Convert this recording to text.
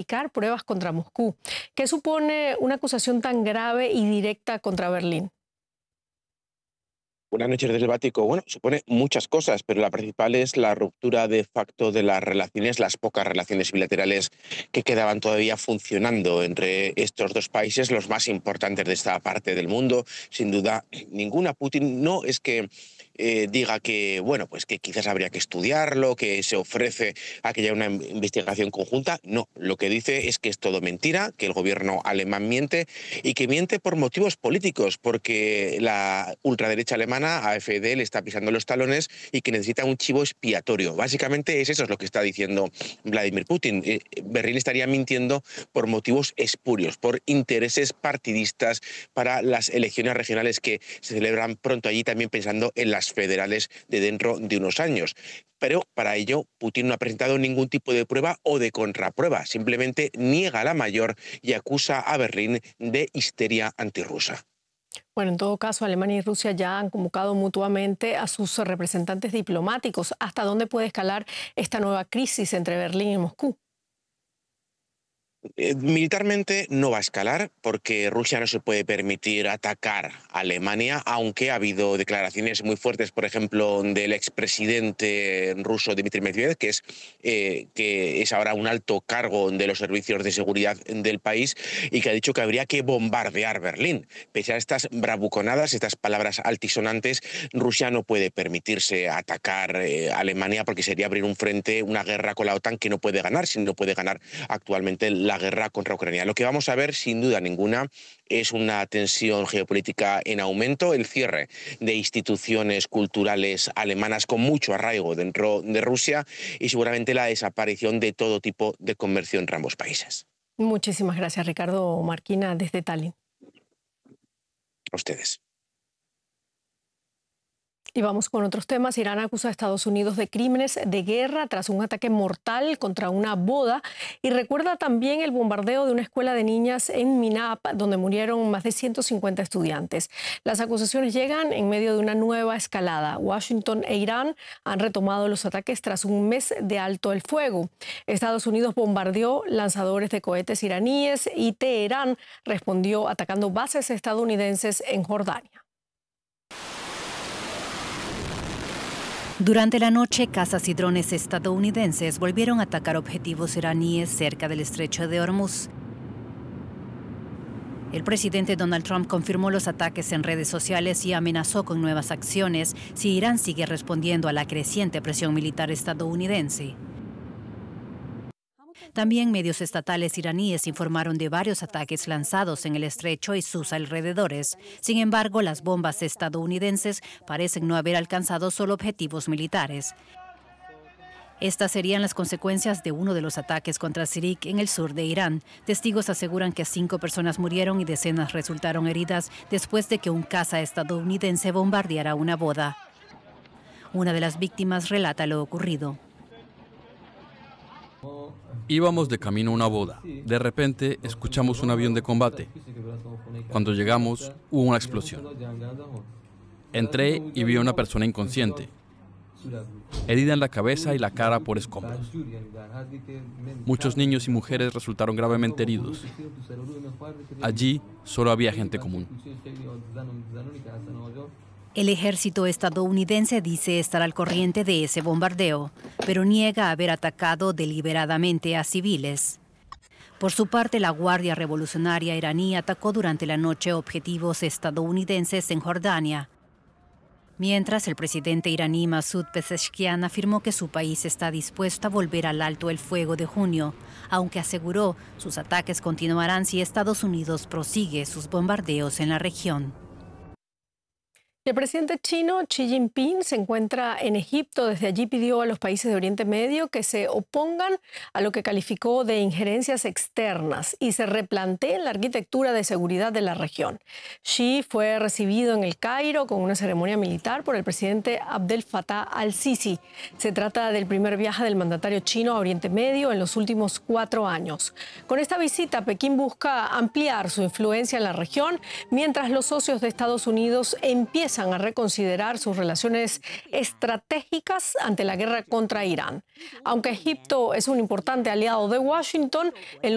fabricar pruebas contra Moscú. ¿Qué supone una acusación tan grave y directa contra Berlín? Buenas noches desde el Báltico. Bueno, supone muchas cosas, pero la principal es la ruptura de facto de las relaciones, las pocas relaciones bilaterales que quedaban todavía funcionando entre estos dos países, los más importantes de esta parte del mundo. Sin duda ninguna. Putin no es que diga que, bueno, pues que quizás habría que estudiarlo, que se ofrece a que haya una investigación conjunta. No, lo que dice es que es todo mentira, que el gobierno alemán miente y que miente por motivos políticos, porque la ultraderecha alemana, AfD, le está pisando los talones y que necesita un chivo expiatorio. Básicamente es lo que está diciendo Vladimir Putin. Berlín estaría mintiendo por motivos espurios, por intereses partidistas para las elecciones regionales que se celebran pronto allí, también pensando en las federales de dentro de unos años. Pero para ello Putin no ha presentado ningún tipo de prueba o de contraprueba, simplemente niega la mayor y acusa a Berlín de histeria antirrusa. Bueno, en todo caso, Alemania y Rusia ya han convocado mutuamente a sus representantes diplomáticos. ¿Hasta dónde puede escalar esta nueva crisis entre Berlín y Moscú? Militarmente no va a escalar porque Rusia no se puede permitir atacar a Alemania, aunque ha habido declaraciones muy fuertes, por ejemplo, del expresidente ruso Dmitry Medvedev, que es ahora un alto cargo de los servicios de seguridad del país y que ha dicho que habría que bombardear Berlín. Pese a estas bravuconadas, estas palabras altisonantes, Rusia no puede permitirse atacar a Alemania porque sería abrir un frente, una guerra con la OTAN que no puede ganar, si no puede ganar actualmente la guerra contra Ucrania. Lo que vamos a ver, sin duda ninguna, es una tensión geopolítica en aumento, el cierre de instituciones culturales alemanas con mucho arraigo dentro de Rusia y seguramente la desaparición de todo tipo de comercio entre ambos países. Muchísimas gracias, Ricardo Marquina, desde Tallinn. A ustedes. Y vamos con otros temas. Irán acusa a Estados Unidos de crímenes de guerra tras un ataque mortal contra una boda y recuerda también el bombardeo de una escuela de niñas en Minab, donde murieron más de 150 estudiantes. Las acusaciones llegan en medio de una nueva escalada. Washington e Irán han retomado los ataques tras un mes de alto el fuego. Estados Unidos bombardeó lanzadores de cohetes iraníes y Teherán respondió atacando bases estadounidenses en Jordania. Durante la noche, cazas y drones estadounidenses volvieron a atacar objetivos iraníes cerca del estrecho de Hormuz. El presidente Donald Trump confirmó los ataques en redes sociales y amenazó con nuevas acciones si Irán sigue respondiendo a la creciente presión militar estadounidense. También medios estatales iraníes informaron de varios ataques lanzados en el estrecho y sus alrededores. Sin embargo, las bombas estadounidenses parecen no haber alcanzado solo objetivos militares. Estas serían las consecuencias de uno de los ataques contra Sirik en el sur de Irán. Testigos aseguran que 5 personas murieron y decenas resultaron heridas después de que un caza estadounidense bombardeara una boda. Una de las víctimas relata lo ocurrido. Íbamos de camino a una boda. De repente escuchamos un avión de combate. Cuando llegamos, hubo una explosión. Entré y vi a una persona inconsciente, herida en la cabeza y la cara por escombros. Muchos niños y mujeres resultaron gravemente heridos. Allí solo había gente común. El ejército estadounidense dice estar al corriente de ese bombardeo, pero niega haber atacado deliberadamente a civiles. Por su parte, la Guardia Revolucionaria iraní atacó durante la noche objetivos estadounidenses en Jordania. Mientras, el presidente iraní Masoud Pezeshkian afirmó que su país está dispuesto a volver al alto el fuego de junio, aunque aseguró sus ataques continuarán si Estados Unidos prosigue sus bombardeos en la región. El presidente chino Xi Jinping se encuentra en Egipto. Desde allí pidió a los países de Oriente Medio que se opongan a lo que calificó de injerencias externas y se replanteen la arquitectura de seguridad de la región. Xi fue recibido en El Cairo con una ceremonia militar por el presidente Abdel Fattah al-Sisi. Se trata del primer viaje del mandatario chino a Oriente Medio en los últimos 4 años. Con esta visita, Pekín busca ampliar su influencia en la región, mientras los socios de Estados Unidos empiezan a reconsiderar sus relaciones estratégicas ante la guerra contra Irán. Aunque Egipto es un importante aliado de Washington, en